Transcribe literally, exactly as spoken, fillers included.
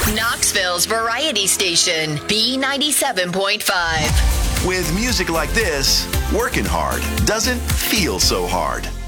Knoxville's variety station, B ninety-seven point five. With music like this, working hard doesn't feel so hard.